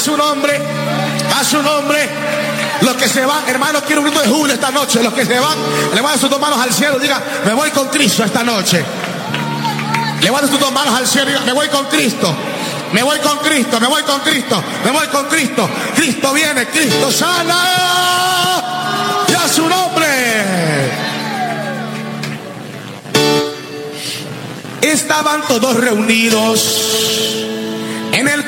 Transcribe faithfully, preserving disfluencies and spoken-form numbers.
su nombre, a su nombre. Los que se van, hermanos, quiero un grito de júbilo esta noche. Los que se van, levanten sus dos manos al cielo y digan, me voy con Cristo esta noche. Levanten sus dos manos al cielo y digan, me voy con Cristo. Me voy con Cristo, me voy con Cristo, me voy con Cristo. Cristo viene, Cristo sana. Y a su nombre. Estaban todos reunidos